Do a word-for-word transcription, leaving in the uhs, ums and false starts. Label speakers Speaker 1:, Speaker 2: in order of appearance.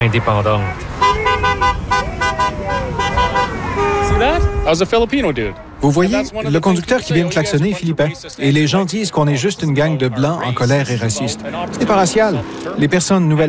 Speaker 1: indépendante.
Speaker 2: See that? That was a Filipino dude.
Speaker 3: Vous voyez, le conducteur qui vient de klaxonner est philippin. Et les gens disent qu'on est juste une gang de blancs en colère et racistes. Ce n'est pas racial. Les personnes nouvelles